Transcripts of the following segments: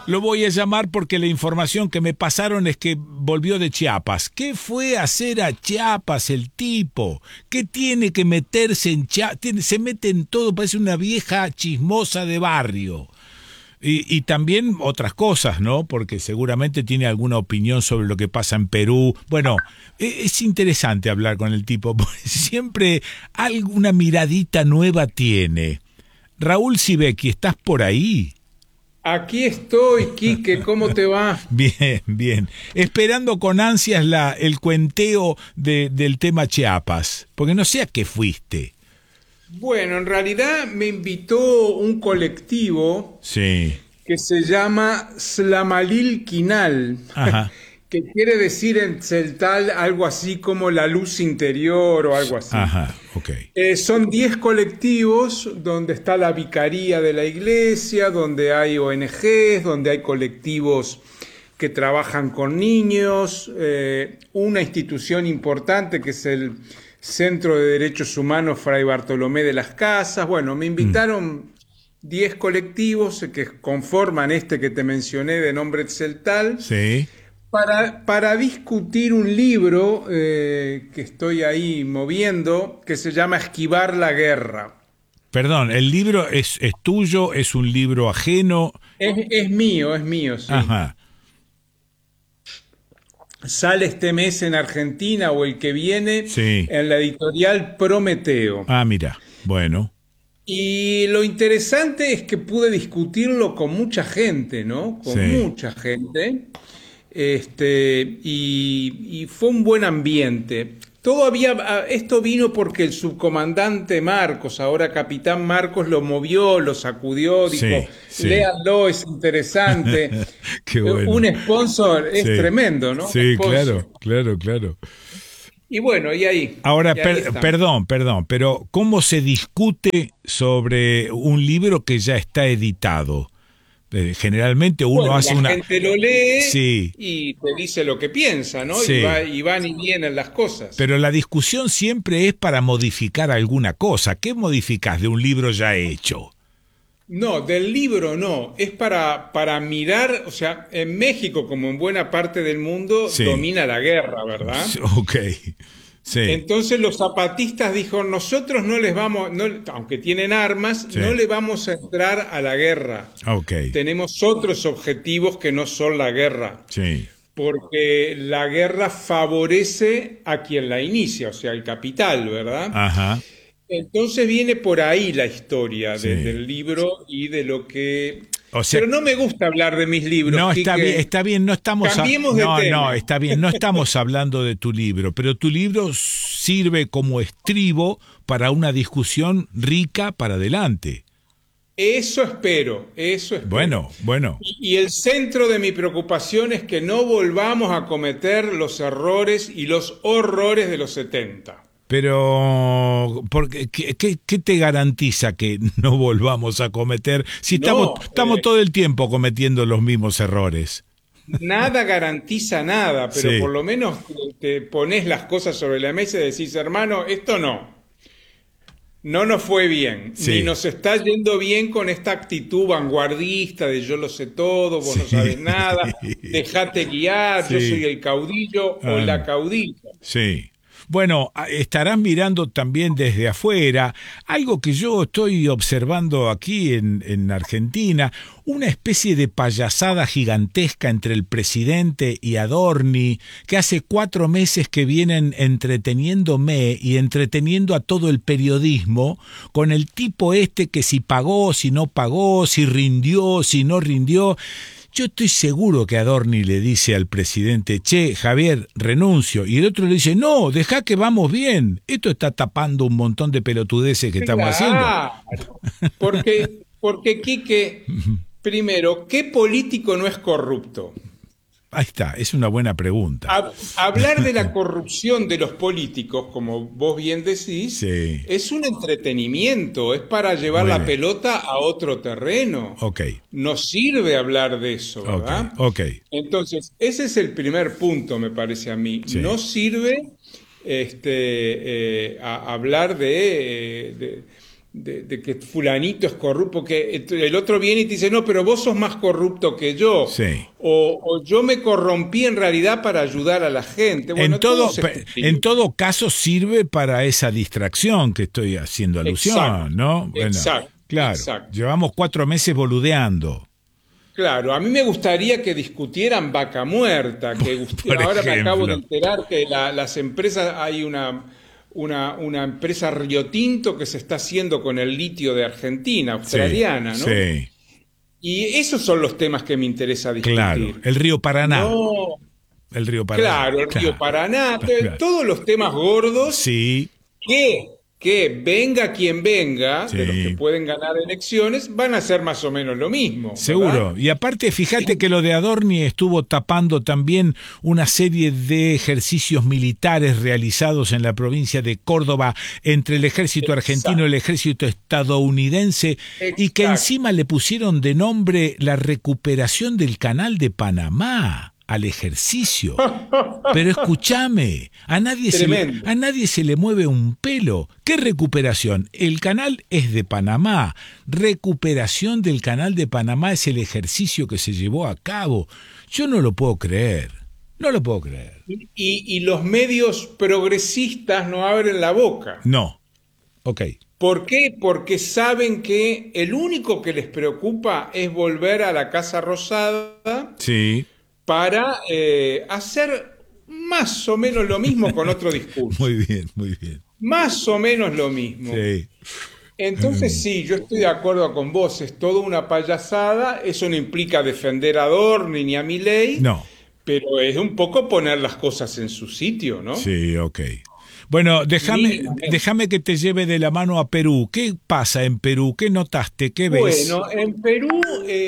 Lo voy a llamar porque la información que me pasaron es que volvió de Chiapas. ¿Qué fue a hacer a Chiapas el tipo? ¿Qué tiene que meterse en Chiapas? Se mete en todo, parece una vieja chismosa de barrio. Y también otras cosas, ¿no? Porque seguramente tiene alguna opinión sobre lo que pasa en Perú. Bueno, es interesante hablar con el tipo, porque siempre alguna miradita nueva tiene. Raúl Sibeki, ¿estás por ahí? Aquí estoy, Quique, ¿cómo te va? Bien, bien. Esperando con ansias el cuenteo del tema Chiapas, porque no sé a qué fuiste. Bueno, en realidad me invitó un colectivo Sí, que se llama Slamalil Quinal, ajá, que quiere decir en celtal algo así como la luz interior o algo así. ajá, ok. Son 10 colectivos donde está la vicaría de la iglesia, donde hay ONGs, donde hay colectivos que trabajan con niños, una institución importante que es el Centro de Derechos Humanos Fray Bartolomé de las Casas. Bueno, me Mm, invitaron 10 colectivos que conforman este que te mencioné de nombre Tzeltal sí. para discutir un libro que estoy ahí moviendo que se llama Esquivar la Guerra. Perdón, ¿el libro es tuyo? ¿Es un libro ajeno? Es mío, sí. Ajá, Sale este mes en Argentina o el que viene sí. en la editorial Prometeo. Ah, mira, bueno, Y lo interesante es que pude discutirlo con mucha gente, ¿no? Con sí. mucha gente. Y fue un buen ambiente. Esto vino porque el subcomandante Marcos, ahora capitán Marcos, lo movió, lo sacudió, dijo, Sí, sí. léanlo, es interesante. Qué Un bueno. sponsor es Sí, tremendo, ¿no? sí, Sponsor. claro, claro, claro. Y bueno, Ahora, y ahí estamos. perdón, pero ¿cómo se discute sobre un libro que ya está editado? Generalmente uno Bueno, hace la una... gente lo lee Sí, y te dice lo que piensa, ¿no? sí, Y van y vienen las cosas. pero la discusión siempre es para modificar alguna cosa. ¿Qué modificás de un libro ya hecho? No, del libro no, es para mirar, o sea, en México como en buena parte del mundo Sí, domina la guerra, ¿verdad? ok, sí, Entonces los zapatistas dijo, nosotros no les vamos, aunque tienen armas, sí, no le vamos a entrar a la guerra. ok, Tenemos otros objetivos que no son la guerra, sí, porque la guerra favorece a quien la inicia, o sea, el capital, ¿verdad? ajá, Entonces viene por ahí la historia sí. del libro y de lo que... O sea, Pero no me gusta hablar de mis libros, no, Quique. está bien, no estamos Cambiemos de no, no, tema. está bien, no estamos hablando de tu libro, pero tu libro sirve como estribo para una discusión rica para adelante. Eso espero, eso espero. Bueno, bueno, Y el centro de mi preocupación es que no volvamos a cometer los errores y los horrores de los 70. pero ¿qué te garantiza que no volvamos a cometer si No, estamos todo el tiempo cometiendo los mismos errores? nada garantiza nada, pero por Sí, lo menos te pones las cosas sobre la mesa y decís, hermano, esto no. No nos fue bien, ni sí, nos está yendo bien con esta actitud vanguardista de yo lo sé todo, vos no sí, sabes nada, dejate guiar, yo soy sí. el caudillo o Ah, la caudilla. sí. Bueno, estarás mirando también desde afuera algo que yo estoy observando aquí en Argentina, una especie de payasada gigantesca entre el presidente y Adorni, que hace 4 meses que vienen entreteniéndome y entreteniendo a todo el periodismo con el tipo este que si pagó, si no pagó, si rindió, si no rindió. Yo estoy seguro que Adorni le dice al presidente, che, Javier, renuncio. Y el otro le dice, no, deja que vamos bien. Esto está tapando un montón de pelotudeces que estamos haciendo. Claro, porque Quique, primero, ¿qué político no es corrupto? Ahí está, es una buena pregunta. Hablar de la corrupción de los políticos, como vos bien decís, Sí, es un entretenimiento, es para llevar muy la bien. pelota a otro terreno. Ok, No sirve hablar de eso, ok, ¿verdad? ok. Entonces, ese es el primer punto, me parece a mí. No Sí, sirve hablar de que fulanito es corrupto, que el otro viene y te dice, no, pero vos sos más corrupto que yo, Sí. o yo me corrompí en realidad para ayudar a la gente. Bueno, En todo caso sirve para esa distracción que estoy haciendo alusión, exacto, ¿no? Bueno, exacto, claro, exacto. llevamos 4 meses boludeando. Claro, a mí me gustaría que discutieran vaca muerta, Por ahora me acabo de ejemplo. enterar que las empresas, hay una empresa Rio Tinto que se está haciendo con el litio de Argentina, Sí, australiana, ¿no? sí, Y esos son los temas que me interesa claro. discutir. El río Paraná. No, El río Paraná. claro, el río Claro, Paraná, claro. todos los temas gordos Sí, que, que venga quien venga, de los que sí. pueden ganar elecciones, van a ser más o menos lo mismo, ¿verdad? Seguro. Y aparte, fíjate que lo de Adorni estuvo tapando también una serie de ejercicios militares realizados en la provincia de Córdoba entre el ejército argentino y el Exacto, ejército estadounidense y que exacto. encima le pusieron de nombre la recuperación del canal de Panamá al ejercicio. Pero escúchame, Tremendo. a nadie se le mueve un pelo. ¿Qué recuperación? El canal es de Panamá. Recuperación del canal de Panamá es el ejercicio que se llevó a cabo. Yo no lo puedo creer. No lo puedo creer. Y los medios progresistas no abren la boca. No. Ok. ¿Por qué? Porque saben que el único que les preocupa es volver a la Casa Rosada Sí. para hacer más o menos lo mismo con otro discurso. Muy bien, muy bien. Más o menos lo mismo. Sí. Entonces sí, yo estoy de acuerdo con vos, es toda una payasada, eso no implica defender a Adorni ni a Milei, No. pero es un poco poner las cosas en su sitio, ¿no? Sí, ok. Bueno, Mínimamente. déjame que te lleve de la mano a Perú. ¿Qué pasa en Perú? ¿Qué notaste? ¿Qué ves? Bueno, en Perú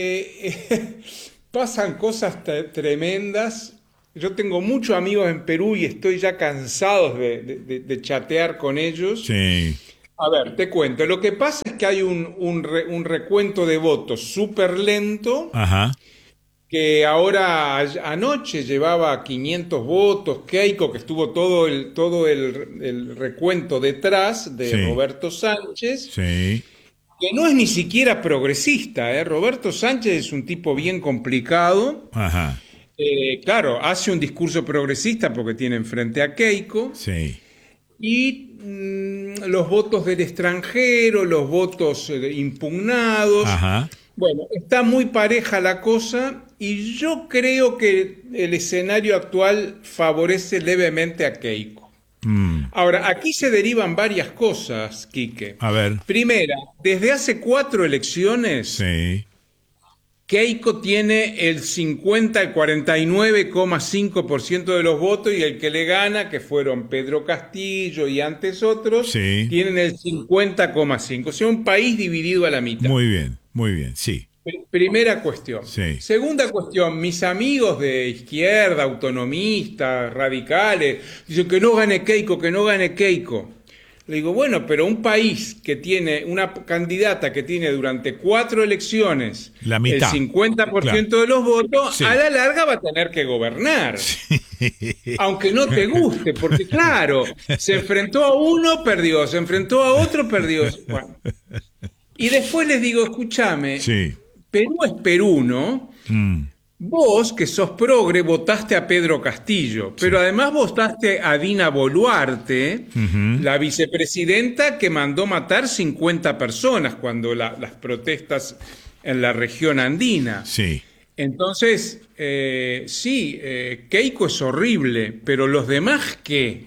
pasan cosas tremendas. Yo tengo muchos amigos en Perú y estoy ya cansado de chatear con ellos. Sí. A ver, te cuento. Lo que pasa es que hay un recuento de votos súper lento, Ajá. que ahora anoche llevaba 500 votos. Keiko, que estuvo todo el recuento detrás de Sí. Roberto Sánchez, Sí. que no es ni siquiera progresista, ¿eh? Roberto Sánchez es un tipo bien complicado. Ajá. Claro, hace un discurso progresista porque tiene enfrente a Keiko. Sí. Y los votos del extranjero, los votos impugnados. Ajá. Bueno, está muy pareja la cosa y yo creo que el escenario actual favorece levemente a Keiko. Mm. Ahora, aquí se derivan varias cosas, Quique. A ver. Primera, desde hace 4 elecciones, Sí. Keiko tiene el 49,5% de los votos y el que le gana, que fueron Pedro Castillo y antes otros, Sí. tienen el 50,5%. O sea, un país dividido a la mitad. Muy bien. Muy bien. Sí. Primera cuestión. Sí. Segunda cuestión, mis amigos de izquierda, autonomistas, radicales, dicen que no gane Keiko, que no gane Keiko. Le digo, bueno, pero un país que tiene una candidata que tiene durante 4 elecciones La el mitad. 50% de los votos, Sí. a la larga va a tener que gobernar. Aunque no te guste, porque claro, se enfrentó a uno, perdió, se enfrentó a otro, perdió. Bueno. Y después les digo, escúchame, Sí. Perú es Perú, ¿no? Mm. Vos, que sos progre, votaste a Pedro Castillo, pero además votaste a Dina Boluarte, Ujú. la vicepresidenta que mandó matar 50 personas cuando las protestas en la región andina. Sí. Entonces, sí, Keiko es horrible, pero los demás, ¿qué?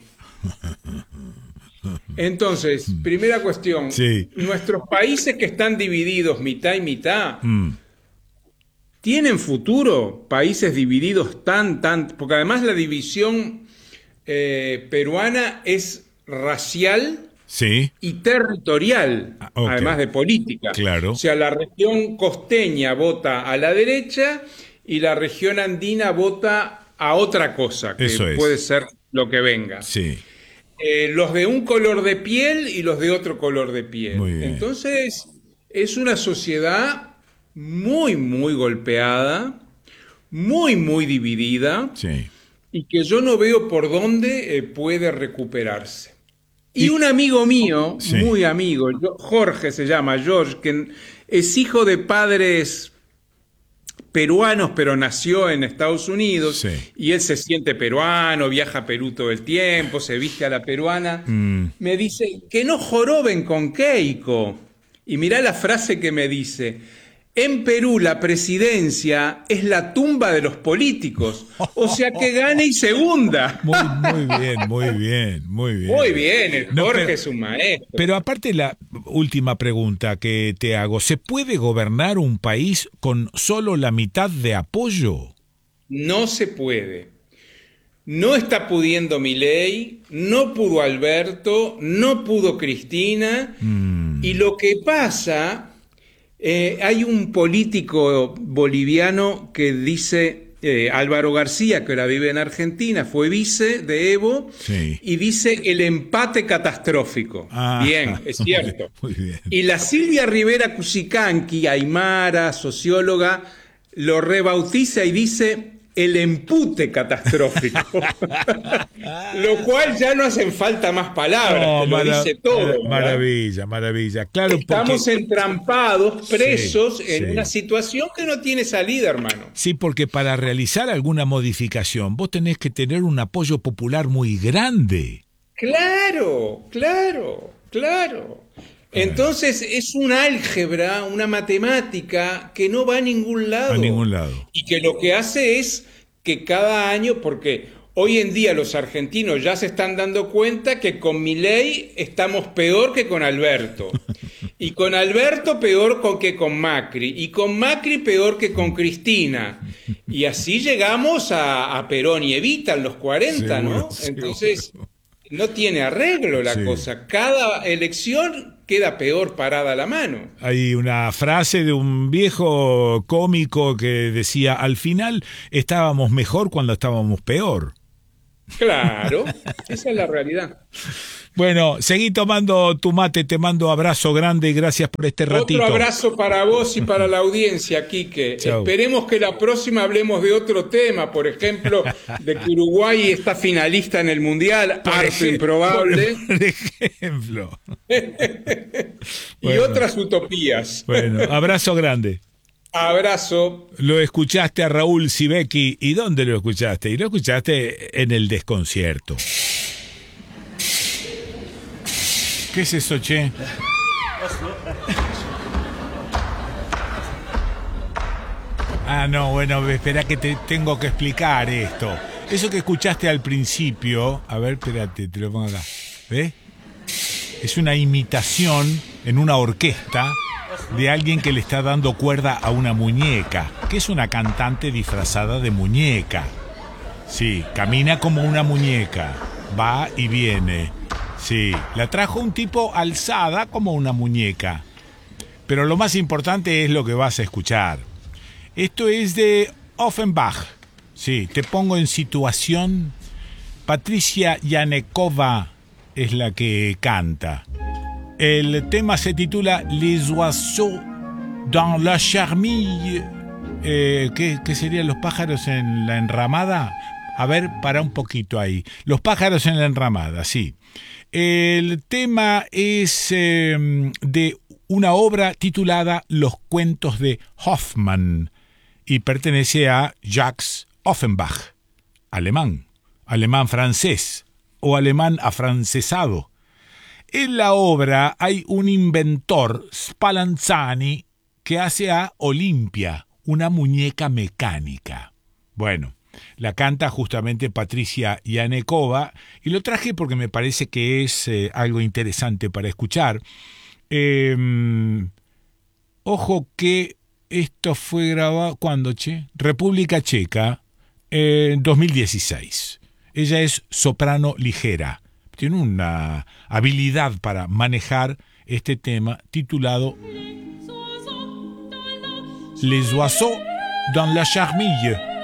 Entonces, primera cuestión, Sí. nuestros países que están divididos mitad y mitad, Mm. ¿tienen futuro países divididos porque además la división peruana es racial Sí. y territorial, Ah, ok. además de política. Claro. O sea, la región costeña vota a la derecha y la región andina vota a otra cosa, que Eso es. puede ser lo que venga. Sí. Los de un color de piel y los de otro color de piel. Muy bien. Entonces, es una sociedad muy, muy golpeada, muy, muy dividida Sí. y que yo no veo por dónde puede recuperarse. Y un amigo mío, Sí. muy amigo, Jorge se llama, George, que es hijo de padres peruanos, pero nació en Estados Unidos, Sí. y él se siente peruano, viaja a Perú todo el tiempo, se viste a la peruana, me dice que no joroben con Keiko. Y mirá la frase que me dice: en Perú la presidencia es la tumba de los políticos, o sea que gane y se hunda. Muy bien, muy bien, muy bien. Muy bien, el No, Jorge pero- es un maestro. Pero aparte la última pregunta que te hago, ¿se puede gobernar un país con solo la mitad de apoyo? No se puede. No está pudiendo Milei, no pudo Alberto, no pudo Cristina. Y lo que pasa, hay un político boliviano que dice, Álvaro García, que ahora vive en Argentina, fue vice de Evo, Sí. y dice el empate catastrófico. Ah, Bien, es cierto. Muy bien. Y la Silvia Rivera Cusicanqui, aymara, socióloga, lo rebautiza y dice el empute catastrófico. Lo cual ya no hacen falta más palabras, te lo dice todo. ¿verdad? Maravilla, maravilla. Claro, Estamos porque, entrampados, presos en sí. una situación que no tiene salida, hermano. sí, porque para realizar alguna modificación vos tenés que tener un apoyo popular muy grande. Claro, claro, claro. Entonces es una álgebra, una matemática que no va a ningún lado. A ningún lado. Y que lo que hace es que cada año, porque hoy en día los argentinos ya se están dando cuenta que con Milei estamos peor que con Alberto. Y con Alberto peor que con Macri. Y con Macri peor que con Cristina. Y así llegamos a Perón y Evita en los 40, ¿no? Seguro, Entonces seguro. no tiene arreglo la Sí. cosa. Cada elección queda peor parada la mano. Hay una frase de un viejo cómico que decía, al final estábamos mejor cuando estábamos peor. Claro, esa es la realidad. Bueno, seguí tomando tu mate, te mando abrazo grande y gracias por este ratito. Otro abrazo para vos y para la audiencia, Quique. Chau. Esperemos que la próxima hablemos de otro tema, por ejemplo, de que Uruguay está finalista en el Mundial, harto improbable, Por ejemplo. y Bueno. otras utopías. Bueno, abrazo grande. Abrazo. Lo escuchaste a Raúl Sibeki. ¿Y dónde lo escuchaste? Y lo escuchaste en el desconcierto. ¿Qué es eso, che? Ah, no, bueno, espera que te tengo que explicar esto. Eso que escuchaste al principio, a ver, espérate, te lo pongo acá. ¿Ves? Es una imitación en una orquesta de alguien que le está dando cuerda a una muñeca, que es una cantante disfrazada de muñeca. Sí, camina como una muñeca, va y viene. Sí, la trajo un tipo alzada como una muñeca. Pero lo más importante es lo que vas a escuchar. Esto es de Offenbach. Sí, te pongo en situación. Patricia Yanekova es la que canta. El tema se titula Les oiseaux dans la charmille. ¿Qué serían los pájaros en la enramada? A ver, para un poquito ahí. Los pájaros en la enramada, sí. El tema es de una obra titulada Los cuentos de Hoffmann y pertenece a Jacques Offenbach, alemán francés o alemán afrancesado. En la obra hay un inventor, Spallanzani, que hace a Olimpia, una muñeca mecánica. Bueno, la canta justamente Patricia Yanekova y lo traje porque me parece que es algo interesante para escuchar. Ojo que esto fue grabado, ¿cuándo, che? República Checa, en 2016. Ella es soprano ligera. Tiene una habilidad para manejar este tema titulado Les oiseaux dans la charmille.